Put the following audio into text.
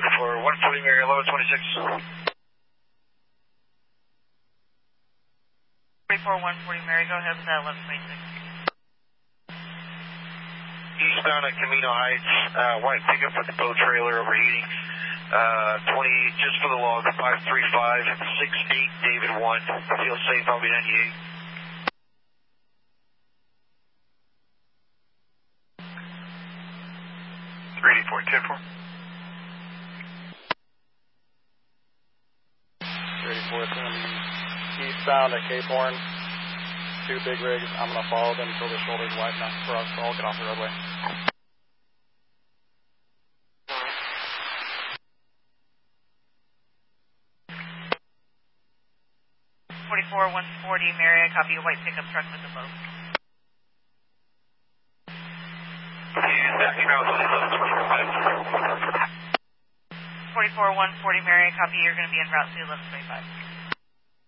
For 140 Mary, 1126. 140 Mary, go ahead with that 1126. Eastbound at Camino Heights, white pickup with the boat trailer overheating. 20, just for the log, 53568 David 1. Feel safe, I'll be 98. 384, 10-4. 384, eastbound at Cape Horn. 2 big rigs. I'm going to follow them until the shoulder's wide enough for us to all get off the roadway. 140 Mary, I copy a white pickup truck with a boat. And backing out to 1125. 140 Mary, I copy you're going to be en route to 1125.